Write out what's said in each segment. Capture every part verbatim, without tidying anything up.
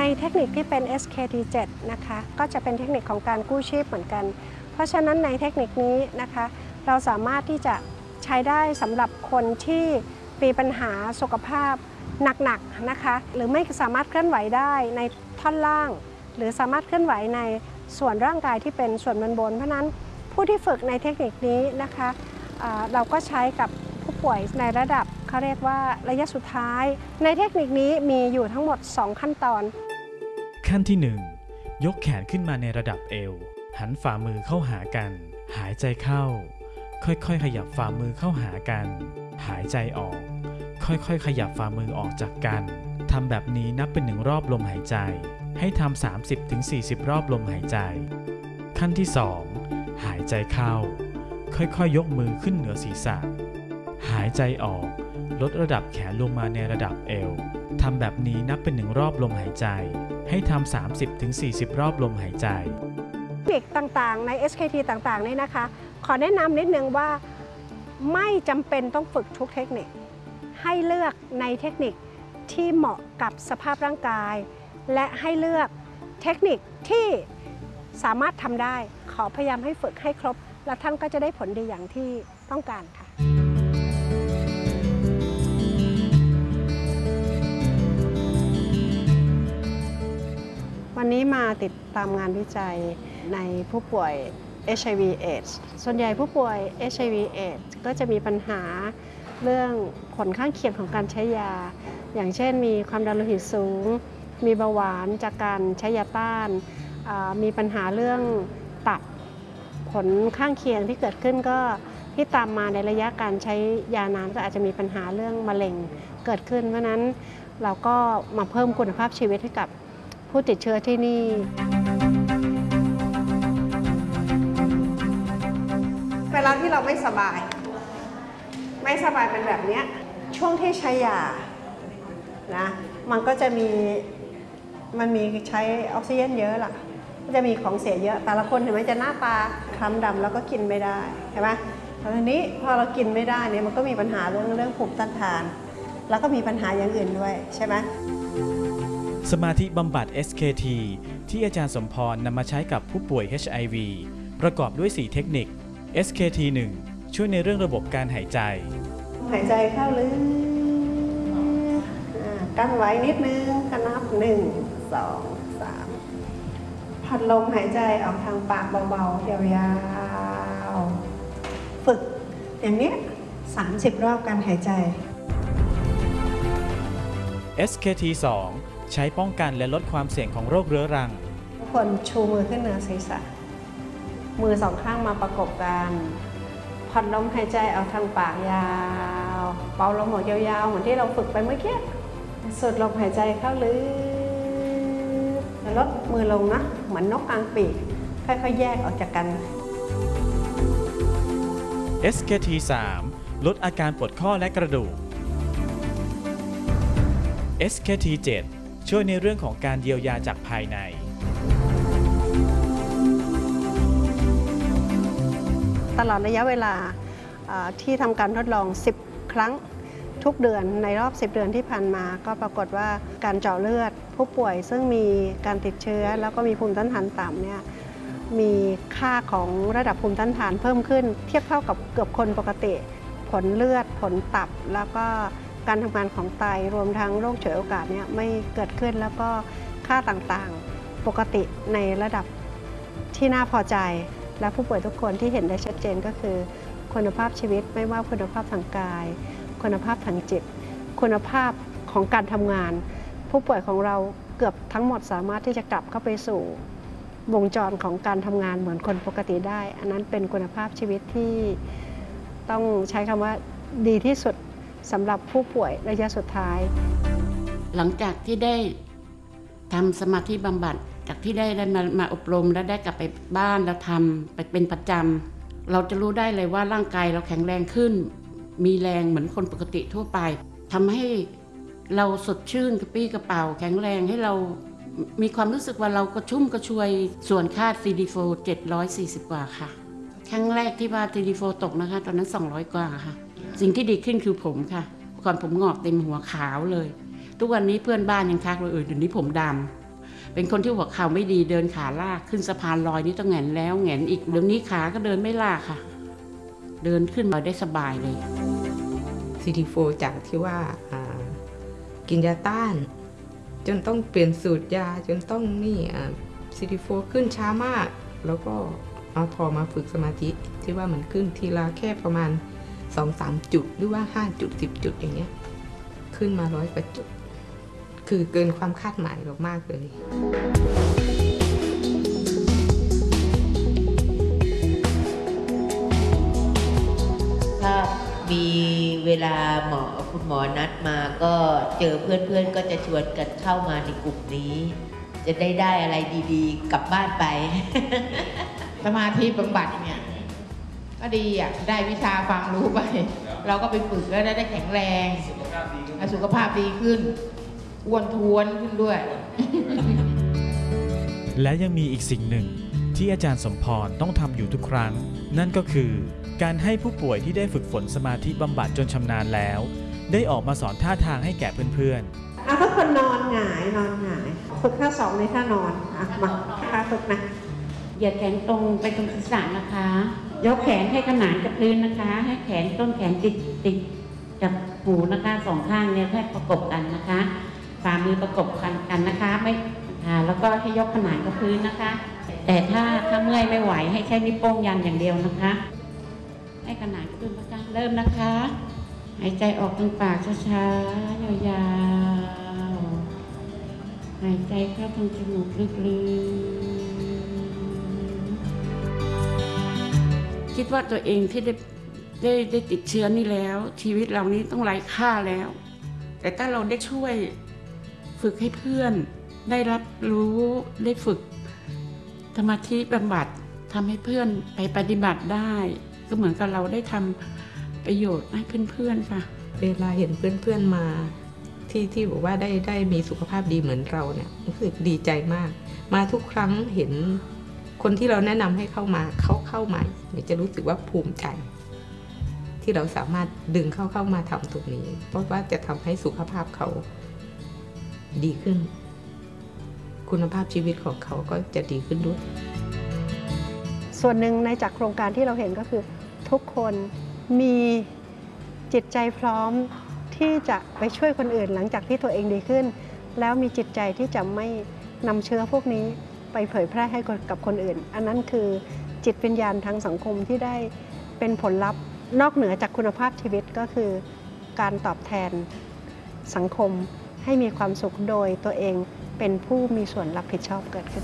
เทคนิคที่เป็น เอส เค ที เซเว่น นะคะก็จะเป็นเทคนิคของการกู้ชีพเหมือนกันเพราะฉะนั้นในเทคนิคนี้นะคะเราสามารถที่จะใช้ได้สำหรับคนที่มีปัญหาสุขภาพหนักๆนะคะหรือไม่สามารถเคลื่อนไหวได้ในท่อนล่างหรือสามารถเคลื่อนไหวในส่วนร่างกายที่เป็นส่วนบนบนเพราะนั้นผู้ที่ฝึกในเทคนิคนี้นะคะเราก็ใช้กับผู้ป่วยในระดับเขาเรียกว่าระยะสุดท้ายในเทคนิคนี้มีอยู่ทั้งหมดสองขั้นตอนขั้นที่หนึ่งยกแขนขึ้นมาในระดับเอวหันฝ่ามือเข้าหากันหายใจเข้าค่อยๆขยับฝ่ามือเข้าหากันหายใจออกค่อยๆขยับฝ่ามือออกจากกันทำแบบนี้นับเป็นหนึ่งรอบลมหายใจให้ทำ สามสิบถึงสี่สิบ รอบลมหายใจขั้นที่สองหายใจเข้าค่อยๆยกมือขึ้นเหนือศีรษะหายใจออกลดระดับแขนลงมาในระดับเอวทำแบบนี้นับเป็นหนึ่งรอบลมหายใจให้ทำ สามสิบถึงสี่สิบ รอบลมหายใจเทคนิคต่างๆใน เอส เค ที ต่างๆนี่นะคะขอแนะนำนิดนึงว่าไม่จำเป็นต้องฝึกทุกเทคนิคให้เลือกในเทคนิคที่เหมาะกับสภาพร่างกายและให้เลือกเทคนิคที่สามารถทำได้ขอพยายามให้ฝึกให้ครบและท่านก็จะได้ผลดีอย่างที่ต้องการค่ะวันนี้มาติดตามงานวิจัยในผู้ป่วย เอช ไอ วี เอดส์ ส่วนใหญ่ผู้ป่วย เอช ไอ วี เอดส์ ก็จะมีปัญหาเรื่องผลข้างเคียงของการใช้ยาอย่างเช่นมีความดันโลหิตสูงมีเบาหวานจากการใช้ยาต้านมีปัญหาเรื่องตับผลข้างเคียงที่เกิดขึ้นก็ที่ตามมาในระยะการใช้ยานานก็อาจจะมีปัญหาเรื่องมะเร็งเกิดขึ้นเพราะนั้นเราก็มาเพิ่มคุณภาพชีวิตให้กับผู้ติดเชื้อที่นี่เวลาที่เราไม่สบายไม่สบายเป็นแบบนี้ช่วงที่ใช้ยานะมันก็จะมีมันมีใช้ออกซิเจนเยอะล่ะก็จะมีของเสียเยอะแต่ละคนเห็นไหมจะหน้าตาคล้ำดำแล้วก็กินไม่ได้ใช่ไหมตอนนี้พอเรากินไม่ได้เนี่ยมันก็มีปัญหาเรื่องเรื่องภูมิต้านทานแล้วก็มีปัญหาอย่างอื่นด้วยใช่ไหมสมาธิบำบัด เอส เค ที ที่อาจารย์สมพรนำมาใช้กับผู้ป่วย เอช ไอ วี ประกอบด้วยสี่เทคนิค เอส เค ที หนึ่ง ช่วยในเรื่องระบบการหายใจหายใจเข้าลึกกั้นไว้นิดนึงนับหนึ่งสองสามพัดลมหายใจออกทางปากเบาๆยาวๆฝึกอย่างนี้สามสิบรอบการหายใจเอส เค ที สอง ใช้ป้องกันและลดความเสี่ยงของโรคเรื้อรังทุกคนชูมือขึ้นเหนือศีรษะมือสองข้างมาประกบกันผ่อนลมหายใจออกทางปากยาวเป่าลมออกยาวๆเหมือนที่เราฝึกไปเมื่อกี้สูดลมหายใจเข้าลึกแล้วลดมือลงนะเหมือนนกกลางปีกค่อยๆแยกออกจากกันเอส เค ที สาม ลดอาการปวดข้อและกระดูก เอส เค ที เจ็ด ช่วยในเรื่องของการเยียวยาจากภายในตลอดระยะเวลาที่ทำการทดลองสิบครั้งทุกเดือนในรอบสิบเดือนที่ผ่านมาก็ปรากฏว่าการเจาะเลือดผู้ป่วยซึ่งมีการติดเชื้อแล้วก็มีภูมิต้านทานต่ำเนี่ยมีค่าของระดับภูมิต้านทานเพิ่มขึ้นเทียบเท่ากับเกือบคนปกติผลเลือดผลตับแล้วก็การทำงานของไตรวมทั้งโรคฉวยโอกาสเนี่ยไม่เกิดขึ้นแล้วก็ค่าต่างๆปกติในระดับที่น่าพอใจและผู้ป่วยทุกคนที่เห็นได้ชัดเจนก็คือคุณภาพชีวิตไม่ว่าคุณภาพทางกายคุณภาพทางจิตคุณภาพของการทำงานผู้ป่วยของเราเกือบทั้งหมดสามารถที่จะกลับเข้าไปสู่วงจรของการทำงานเหมือนคนปกติได้อันนั้นเป็นคุณภาพชีวิตที่ต้องใช้คำว่าดีที่สุดสำหรับผู้ป่วยระยะสุดท้ายหลังจากที่ได้ทำสมาธิบำบัดจากที่ได้ได้มามาอบรมแล้วได้กลับไปบ้านแล้วทำไปเป็นประจำเราจะรู้ได้เลยว่าร่างกายเราแข็งแรงขึ้นมีแรงเหมือนคนปกติทั่วไปทำให้เราสดชื่นกระปี้กระเป๋าแข็งแรงให้เรามีความรู้สึกว่าเรากระชุ่มกระชวยส่วนค่า ซี ดี โฟร์ เจ็ดร้อยสี่สิบ กว่าค่ะครั้งแรกที่ว่า ซี ดี โฟร์ ตกนะคะตอนนั้นสองร้อยกว่าค่ะสิ่งที่ดีขึ้นคือผมค่ะก่อนผมงอกเต็มหัวขาวเลยทุกวันนี้เพื่อนบ้านยังทักเลยเออเดี๋ยวนี้ผมดเป็นคนที่หัวเข่าไม่ดีเดินขาลากขึ้นสะพานลอยนี่ต้องแหงนแล้วแหงนอีกเดี๋ยวนี้ขาก็เดินไม่ลากค่ะเดินขึ้นมาได้สบายเลยซี ดี โฟร์ จากที่ว่ากินยาต้านจนต้องเปลี่ยนสูตรยาจนต้องนี่ ซี ดี โฟร์ ขึ้นช้ามากแล้วก็เอาพอมาฝึกสมาธิที่ว่ามันขึ้นทีละแค่ประมาณ สองสาม จุดหรือว่าห้าจุดสิบจุดอย่างเงี้ยขึ้นมาร้อยกว่าจุดคือเกินความคาดหมายเรามากเลยถ้ามีเวลาหมอคุณหมอนัดมาก็เจอเพื่อนๆก็จะชวนกันเข้ามาในกลุ่มนี้จะได้ได้อะไรดีๆกลับบ้านไปสมาธิบำบัดเนี่ยก็ดีอ่ะได้วิชาความรู้ไปเราก็ไปฝึกแล้วได้แข็งแรงสุขภาพดีขึ้นอ้วนท้วนขึ้นด้วยและยังมีอีกสิ่งหนึ่งที่อาจารย์สมพรต้องทำอยู่ทุกครั้งนั่นก็คือการให้ผู้ป่วยที่ได้ฝึกฝนสมาธิบำบัดจนชำนาญแล้วได้ออกมาสอนท่าทางให้แก่เพื่อนๆอ่ะถ้าคนนอนหงายนอนหงายฝึกท่าสองในท่านอนอ่ะมาท่าฝึกนะเหยียดแขนตรงไปตรงศีรษะนะคะยกแขนให้ขนานกับพื้นนะคะให้แขนต้นแขนติดติดกับหูนะคะสองข้างเนี่ยให้ประกบกันนะคะฝ่ามือประกบกันกันนะคะไม่ค่ะแล้วก็ให้ยกขนานกับพื้นนะคะแต่ถ้าถ้าเมื่อยไม่ไหวให้ใช้นิ้วโป้งยันอย่างเดียวนะคะให้ขนานขึ้นนะคะเริ่มนะคะหายใจออกทางปากช้าๆยาวๆหายใจเข้าทางจมูกลึกๆคิดว่าตัวเองที่ได้ได้ได้ติดเชื้อนี่แล้วชีวิตเรานี้ต้องไร้ค่าแล้วแต่ถ้าเราได้ช่วยฝึกให้เพื่อนได้รับรู้ได้ฝึกสมาธิบำบัดทำให้เพื่อนไปปฏิบัติได้ก็เหมือนกับเราได้ทำประโยชน์ให้เพื่อนๆค่ะเวลาเห็นเพื่อนๆมาที่ที่บอกว่าได้ได้มีสุขภาพดีเหมือนเราเนี่ยรู้สึกดีใจมากมาทุกครั้งเห็นคนที่เราแนะนำให้เข้ามาเขาเข้ามาเนี่ยจะรู้สึกว่าภูมิใจที่เราสามารถดึงเขาเข้ามาทำตรงนี้เพราะว่าจะทำให้สุขภาพเขาดีขึ้นคุณภาพชีวิตของเขาก็จะดีขึ้นด้วยส่วนหนึ่งในจากโครงการที่เราเห็นก็คือทุกคนมีจิตใจพร้อมที่จะไปช่วยคนอื่นหลังจากที่ตัวเองดีขึ้นแล้วมีจิตใจที่จะไม่นำเชื้อพวกนี้ไปเผยแพร่ให้กับคนอื่นอันนั้นคือจิตวิญญาณทางสังคมที่ได้เป็นผลลัพธ์นอกเหนือจากคุณภาพชีวิตก็คือการตอบแทนสังคมให้มีความสุขโดยตัวเองเป็นผู้มีส่วนรับผิดชอบเกิดขึ้น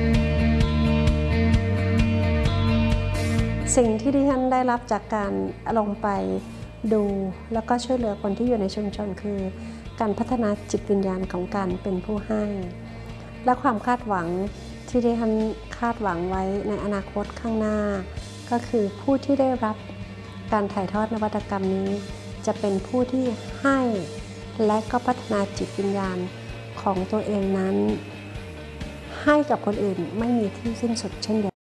สิ่งที่ดิฉันได้รับจากการลงไปดูแล้วก็ช่วยเหลือคนที่อยู่ในชุมชนคือการพัฒนาจิตวิญญาณของการเป็นผู้ให้และความคาดหวังที่ดิฉันคาดหวังไว้ในอนาคตข้างหน้าก็คือผู้ที่ได้รับการถ่ายทอดนวัตกรรมนี้จะเป็นผู้ที่ให้และก็พัฒนาจิตวิญญาณของตัวเองนั้นให้กับคนอื่นไม่มีที่สิ้นสุดเช่นเดียวกัน